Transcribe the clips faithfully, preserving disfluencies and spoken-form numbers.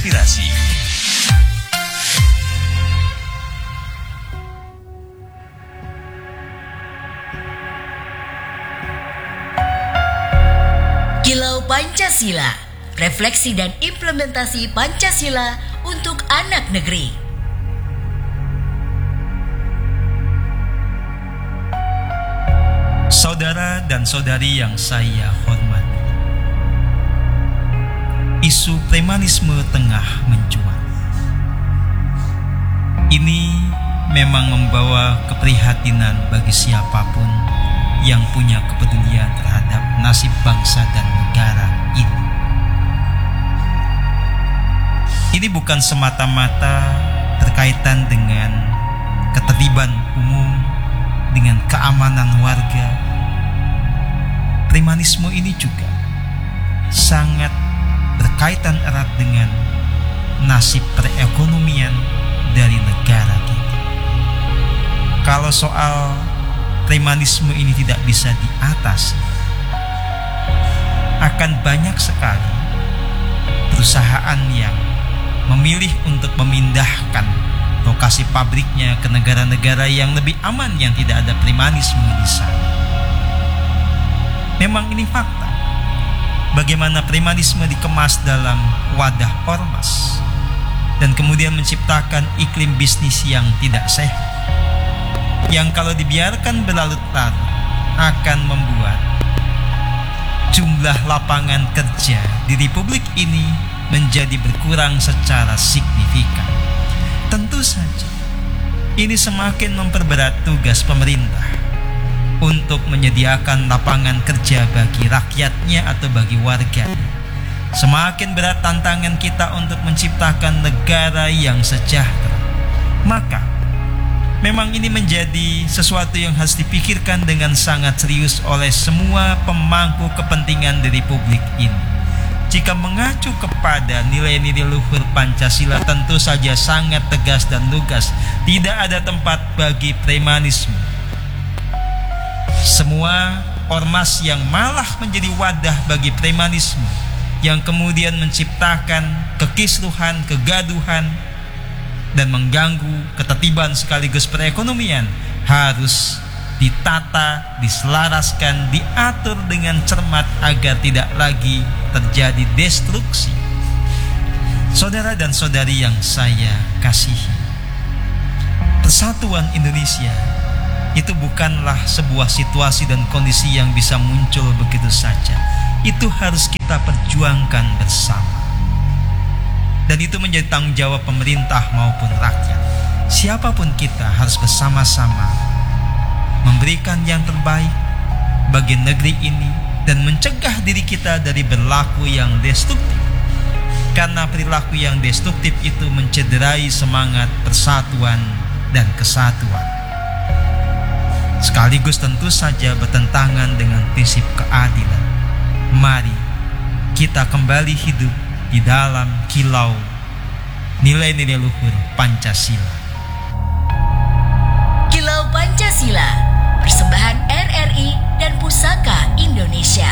inspirasi. Kilau Pancasila, refleksi dan implementasi Pancasila untuk anak negeri. Saudara dan saudari yang saya hormati, isu premanisme tengah mencuat. Ini memang membawa keprihatinan bagi siapapun yang punya kepedulian terhadap nasib bangsa dan negara ini. Ini bukan semata-mata berkaitan dengan ketertiban umum, dengan keamanan warga. Premanisme ini juga sangat berkaitan erat dengan nasib perekonomian dari negara kita. Kalau soal premanisme ini tidak bisa diatasi, akan banyak sekali perusahaan yang memilih untuk memindahkan lokasi pabriknya ke negara-negara yang lebih aman, yang tidak ada premanisme di sana. Memang ini fakta. Bagaimana premanisme dikemas dalam wadah ormas dan kemudian menciptakan iklim bisnis yang tidak sehat, yang kalau dibiarkan berlarut-larut akan membuat jumlah lapangan kerja di Republik ini menjadi berkurang secara signifikan. Tentu saja ini semakin memperberat tugas pemerintah untuk menyediakan lapangan kerja bagi rakyatnya atau bagi warganya. Semakin berat tantangan kita untuk menciptakan negara yang sejahtera. Maka memang ini menjadi sesuatu yang harus dipikirkan dengan sangat serius oleh semua pemangku kepentingan di Republik ini. Jika mengacu kepada nilai-nilai luhur Pancasila, tentu saja sangat tegas dan lugas. Tidak ada tempat bagi premanisme. Semua ormas yang malah menjadi wadah bagi premanisme, yang kemudian menciptakan kekisruhan, kegaduhan, dan mengganggu ketertiban sekaligus perekonomian, harus ditata, diselaraskan, diatur dengan cermat agar tidak lagi terjadi destruksi. Saudara dan saudari yang saya kasihi, persatuan Indonesia itu bukanlah sebuah situasi dan kondisi yang bisa muncul begitu saja. Itu harus kita perjuangkan bersama. Dan itu menjadi tanggung jawab pemerintah maupun rakyat. Siapapun kita harus bersama-sama memberikan yang terbaik bagi negeri ini dan mencegah diri kita dari berlaku yang destruktif. Karena perilaku yang destruktif itu mencederai semangat persatuan dan kesatuan. Sekaligus tentu saja bertentangan dengan prinsip keadilan. Mari kita kembali hidup di dalam kilau nilai-nilai luhur Pancasila. Kilau Pancasila, persembahan R R I dan Pusaka Indonesia.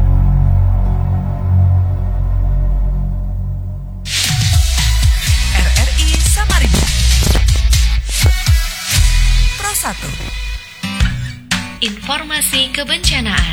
R R I Samarinda Pro satu. Informasi kebencanaan.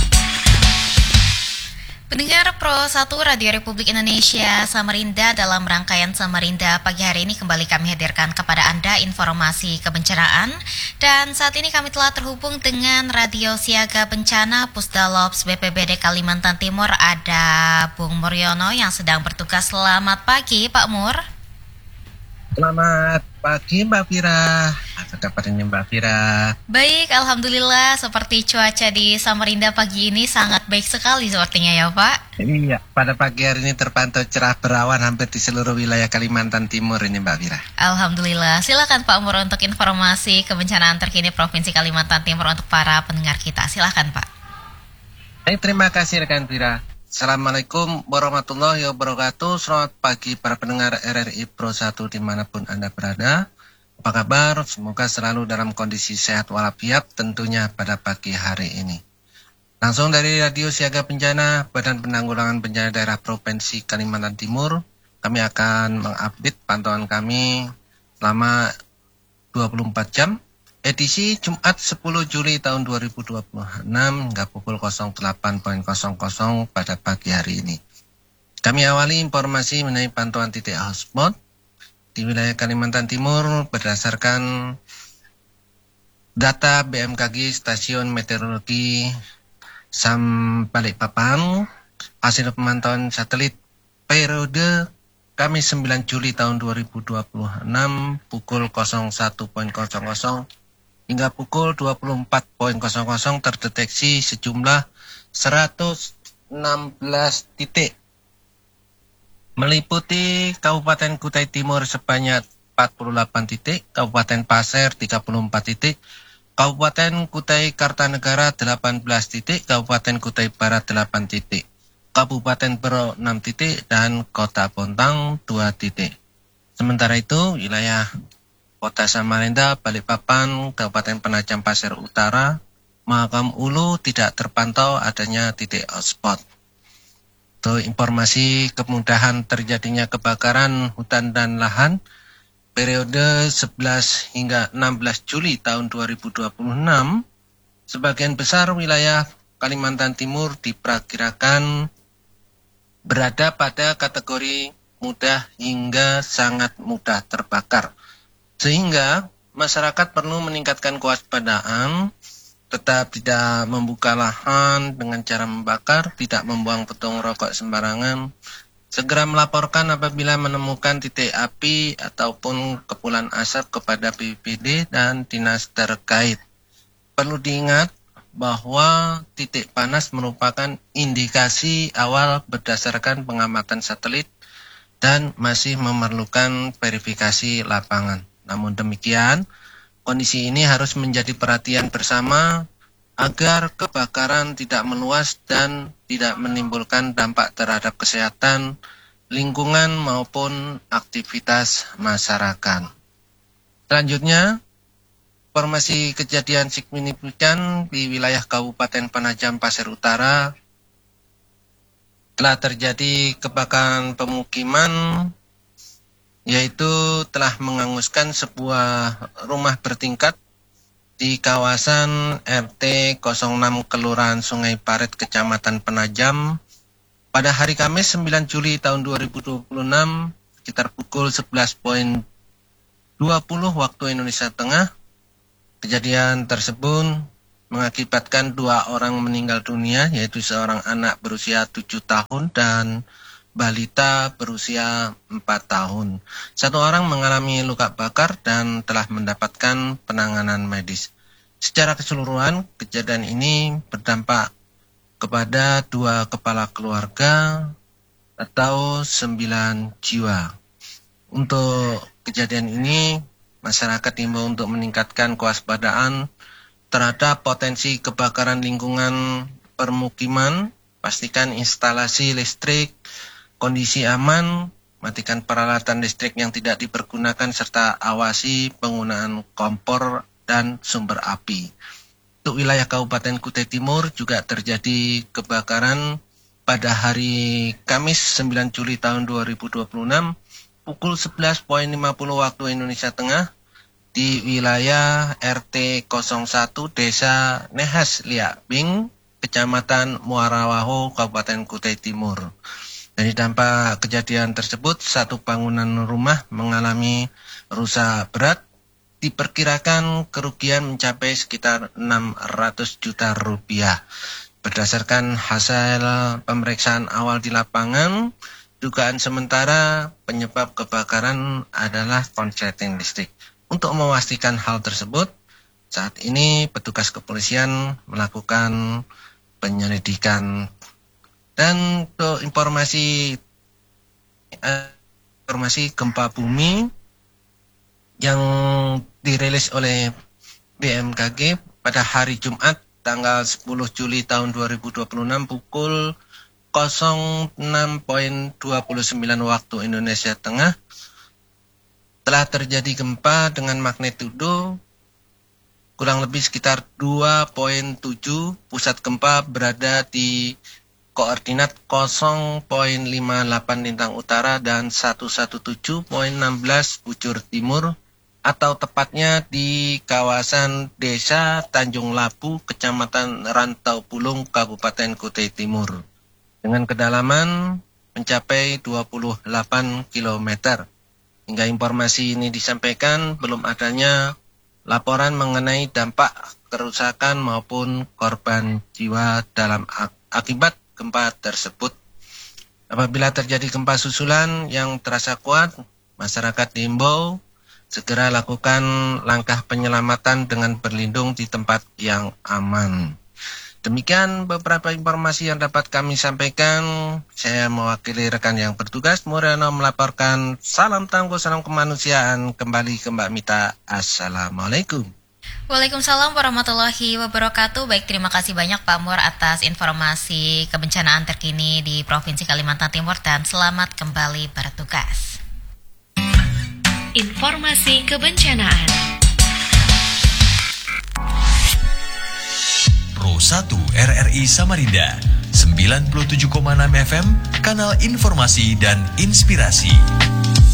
Pendengar Pro satu Radio Republik Indonesia Samarinda, dalam rangkaian Samarinda pagi hari ini kembali kami hadirkan kepada Anda informasi kebencanaan. Dan saat ini kami telah terhubung dengan Radio Siaga Bencana Pusdalops B P B D Kalimantan Timur. Ada Bung Muryono yang sedang bertugas. Selamat pagi Pak Mur. Selamat pagi Mbak Fira. Apa kabarnya Mbak Fira? Baik, alhamdulillah. Seperti cuaca di Samarinda pagi ini sangat baik sekali sepertinya ya Pak. Iya, pada pagi hari ini terpantau cerah berawan hampir di seluruh wilayah Kalimantan Timur ini Mbak Fira. Alhamdulillah. Silakan Pak Mur untuk informasi kebencanaan terkini Provinsi Kalimantan Timur untuk para pendengar kita. Silakan Pak. Baik, terima kasih rekan Fira. Assalamualaikum warahmatullahi wabarakatuh. Selamat pagi para pendengar R R I Pro satu dimanapun Anda berada. Apa kabar? Semoga selalu dalam kondisi sehat walafiat tentunya pada pagi hari ini. Langsung dari Radio Siaga Bencana, Badan Penanggulangan Bencana Daerah Provinsi Kalimantan Timur, kami akan mengupdate pantauan kami selama dua puluh empat jam. Edisi Jumat sepuluh Juli tahun dua ribu dua puluh enam hingga pukul nol delapan nol nol pada pagi hari ini. Kami awali informasi mengenai pantauan titik hotspot di wilayah Kalimantan Timur berdasarkan data B M K G Stasiun Meteorologi SAM Balikpapan. Hasil pemantauan satelit periode Kamis sembilan Juli tahun dua ribu dua puluh enam pukul nol satu nol nol hingga pukul dua puluh empat nol nol terdeteksi sejumlah seratus enam belas titik meliputi Kabupaten Kutai Timur sebanyak empat puluh delapan titik, Kabupaten Pasir tiga puluh empat titik, Kabupaten Kutai Kartanegara delapan belas titik, Kabupaten Kutai Barat delapan titik, Kabupaten Berau enam titik, dan Kota Bontang dua titik. Sementara itu, wilayah Kota Samarinda, Balikpapan, Kabupaten Penajam Pasir Utara, Mahakam Ulu tidak terpantau adanya titik hotspot. Untuk informasi kemudahan terjadinya kebakaran hutan dan lahan, periode sebelas hingga enam belas Juli tahun dua ribu dua puluh enam, sebagian besar wilayah Kalimantan Timur diperkirakan berada pada kategori mudah hingga sangat mudah terbakar. Sehingga masyarakat perlu meningkatkan kewaspadaan, tetap tidak membuka lahan dengan cara membakar, tidak membuang puntung rokok sembarangan, segera melaporkan apabila menemukan titik api ataupun kepulan asap kepada B P B D dan dinas terkait. Perlu diingat bahwa titik panas merupakan indikasi awal berdasarkan pengamatan satelit dan masih memerlukan verifikasi lapangan. Namun demikian, kondisi ini harus menjadi perhatian bersama agar kebakaran tidak meluas dan tidak menimbulkan dampak terhadap kesehatan, lingkungan maupun aktivitas masyarakat. Selanjutnya, informasi kejadian signifikan di wilayah Kabupaten Penajam Pasir Utara telah terjadi kebakaran pemukiman, yaitu telah menghanguskan sebuah rumah bertingkat di kawasan R T nol enam Kelurahan Sungai Parit, Kecamatan Penajam pada hari Kamis sembilan Juli tahun dua ribu dua puluh enam sekitar pukul sebelas dua puluh waktu Indonesia Tengah. Kejadian tersebut mengakibatkan dua orang meninggal dunia, yaitu seorang anak berusia tujuh tahun dan balita berusia empat tahun. Satu orang mengalami luka bakar dan telah mendapatkan penanganan medis. Secara keseluruhan, kejadian ini berdampak kepada dua kepala keluarga atau sembilan jiwa. Untuk kejadian ini, masyarakat diimbau untuk meningkatkan kewaspadaan terhadap potensi kebakaran lingkungan permukiman, pastikan instalasi listrik kondisi aman, matikan peralatan listrik yang tidak dipergunakan, serta awasi penggunaan kompor dan sumber api. Untuk wilayah Kabupaten Kutai Timur juga terjadi kebakaran pada hari Kamis sembilan Juli tahun dua ribu dua puluh enam pukul sebelas lima puluh waktu Indonesia Tengah di wilayah R T nol satu Desa Nehas Liakbing, Kecamatan Muarawaho, Kabupaten Kutai Timur. Dari dampak kejadian tersebut, satu bangunan rumah mengalami rusak berat. Diperkirakan kerugian mencapai sekitar enam ratus juta rupiah. Berdasarkan hasil pemeriksaan awal di lapangan, dugaan sementara penyebab kebakaran adalah konsleting listrik. Untuk memastikan hal tersebut, saat ini petugas kepolisian melakukan penyelidikan. Dan untuk informasi informasi gempa bumi yang dirilis oleh B M K G pada hari Jumat tanggal sepuluh Juli tahun dua ribu dua puluh enam pukul nol enam dua sembilan waktu Indonesia Tengah telah terjadi gempa dengan magnitudo kurang lebih sekitar dua koma tujuh. Pusat gempa berada di koordinat nol koma lima delapan Lintang Utara dan seratus tujuh belas koma enam belas Bujur Timur, atau tepatnya di kawasan Desa Tanjung Labu, Kecamatan Rantau Bulung, Kabupaten Kutai Timur, dengan kedalaman mencapai dua puluh delapan kilometer. Hingga informasi ini disampaikan, belum adanya laporan mengenai dampak kerusakan maupun korban jiwa dalam akibat gempa tersebut. Apabila terjadi gempa susulan yang terasa kuat, masyarakat diimbau segera lakukan langkah penyelamatan dengan berlindung di tempat yang aman. Demikian beberapa informasi yang dapat kami sampaikan. Saya mewakili rekan yang bertugas, Murano melaporkan. Salam tangguh, salam kemanusiaan. Kembali ke Mbak Mita. Assalamualaikum. Waalaikumsalam warahmatullahi wabarakatuh. Baik, terima kasih banyak Pak Mur atas informasi kebencanaan terkini di Provinsi Kalimantan Timur dan selamat kembali bertugas. Informasi kebencanaan. Pro satu R R I Samarinda, sembilan puluh tujuh koma enam F M, kanal informasi dan inspirasi.